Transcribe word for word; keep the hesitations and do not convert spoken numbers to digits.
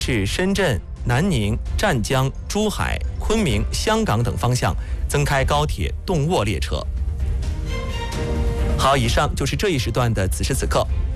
是深圳、南宁、湛江、珠海、昆明、香港等方向增开高铁动卧列车。好，以上就是这一时段的此时此刻。